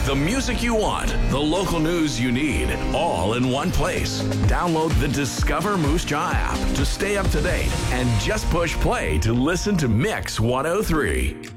The music you want, the local news you need, all in one place. Download the Discover Moose Jaw app to stay up to date and just push play to listen to Mix 103.